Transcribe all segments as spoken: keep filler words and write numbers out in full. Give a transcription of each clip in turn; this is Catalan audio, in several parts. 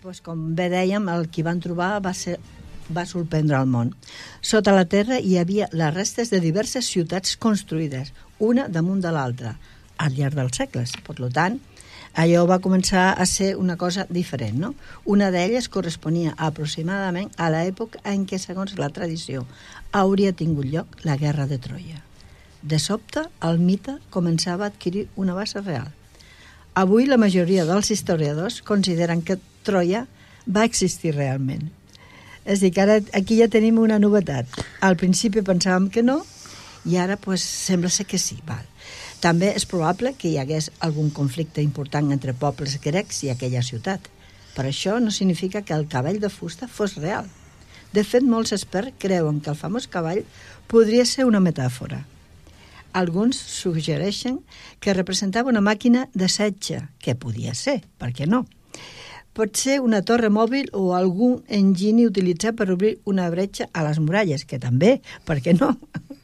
Pues, com bé dèiem, el que van trobar va ser va sorprendre el món. Sota la terra hi havia les restes de diverses ciutats construïdes, una damunt de l'altra, al llarg dels segles. Per tant, allò va començar a ser una cosa diferent, no? Una d'elles corresponia aproximadament a l'època en què, segons la tradició, hauria tingut lloc la guerra de Troia. De sobte, el mite començava a adquirir una base real. Avui, la majoria dels historiadors consideren que Troia va existir realment. És a dir, que ara aquí ja tenim una novetat. Al principi pensàvem que no, i ara pues, sembla ser que sí. Val. També és probable que hi hagués algun conflicte important entre pobles grecs i aquella ciutat. Però això no significa que el cavall de fusta fos real. De fet, molts experts creuen que el famós cavall podria ser una metàfora. Alguns suggereixen que representava una màquina de setge, que podia ser, per què no? Pot ser una torre mòbil o algun enginy utilitzat per obrir una bretxa a les muralles, que també, per què no?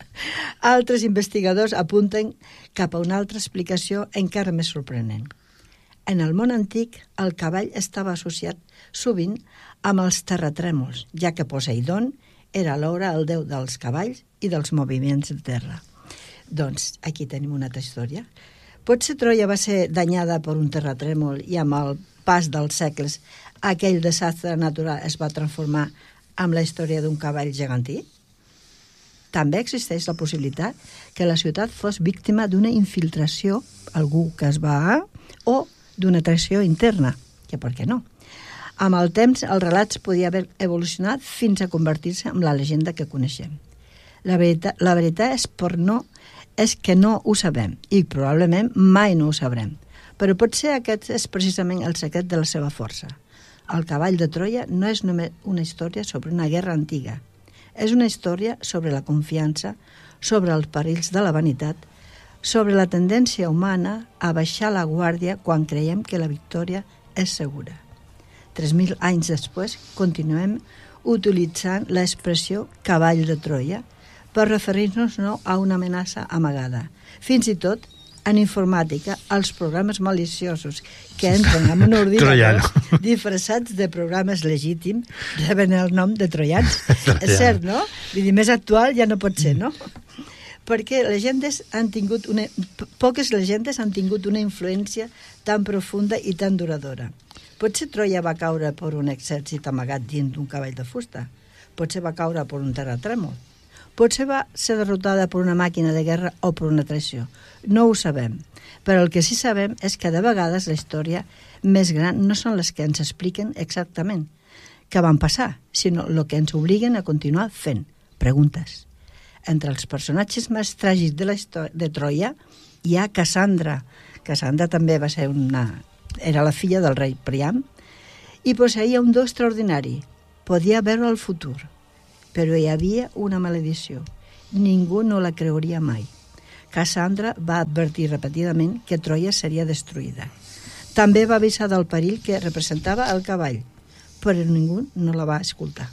Altres investigadors apunten cap a una altra explicació encara més sorprenent. En el món antic, el cavall estava associat sovint amb els terratrèmols, ja que Poseidon era alhora el déu dels cavalls i dels moviments de terra. Doncs aquí tenim una altra història. Potser Troia va ser danyada per un terratrèmol i amb el pas dels segles aquell desastre natural es va transformar en la història d'un cavall gegantí? També existeix la possibilitat que la ciutat fos víctima d'una infiltració, algú que es va... o d'una traïció interna, que per què no? Amb el temps, els relats podia haver evolucionat fins a convertir-se en la llegenda que coneixem. La veritat, la veritat és, per no, és que no ho sabem, i probablement mai no ho sabrem. Però potser aquest és precisament el secret de la seva força. El cavall de Troia no és només una història sobre una guerra antiga. És una història sobre la confiança, sobre els perills de la vanitat, sobre la tendència humana a baixar la guàrdia quan creiem que la victòria és segura. Tres mil anys després continuem utilitzant l'expressió cavall de Troia per referir-nos no a una amenaça amagada. Fins i tot, en informàtica, els programes maliciosos que entren en un ordinador disfressats de programes legítims reben el nom de troians. És cert, no? Vull dir, més actual ja no pot ser, no? Perquè legendes han tingut una... poques legendes han tingut una influència tan profunda i tan duradora. Potser Troia va caure per un exèrcit amagat dins d'un cavall de fusta. Potser va caure per un terratrèmol. Potser va ser derrotada per una màquina de guerra o per una traïció. No ho sabem, però el que sí sabem és que de vegades la història més gran no són les que ens expliquen exactament què van passar, sinó el que ens obliguen a continuar fent preguntes. Entre els personatges més tràgics de la història de Troia hi ha Cassandra. Cassandra també va ser una... era la filla del rei Priam i posseïa un do extraordinari. Podia veure el futur, però hi havia una maledició. Ningú no la creuria mai. Cassandra va advertir repetidament que Troia seria destruïda. També va avisar del perill que representava el cavall, però ningú no la va escoltar.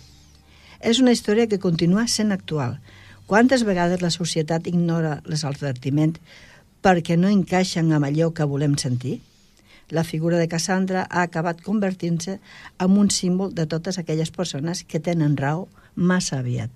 És una història que continua sent actual. Quantes vegades la societat ignora els advertiments perquè no encaixen amb allò que volem sentir? La figura de Cassandra ha acabat convertint-se en un símbol de totes aquelles persones que tenen raó massa aviat.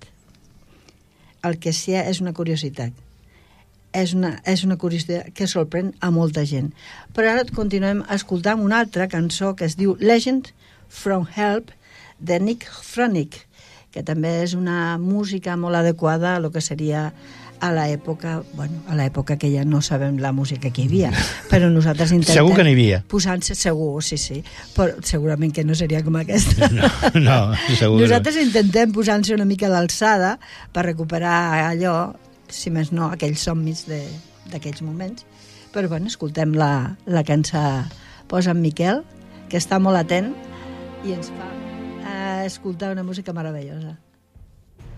El que sí és una curiositat. És una, és una curiositat que sorprèn a molta gent. Però ara continuem escoltant una altra cançó que es diu Legend from Help, de Nick Froning, que també és una música molt adequada a lo que seria a l'època, bueno, a l'època que ja no sabem la música que hi havia, però nosaltres intentem... Segur que n'hi havia. Posant-se, segur, sí, sí, però segurament que no seria com aquesta. No, no, segur. Nosaltres intentem posar-nos una mica a l'alçada per recuperar allò, si més no, aquells somnis d'aquells moments. Però, bueno, escoltem la, la cançó Posa en Miquel, que està molt atent i ens fa eh, escoltar una música meravellosa.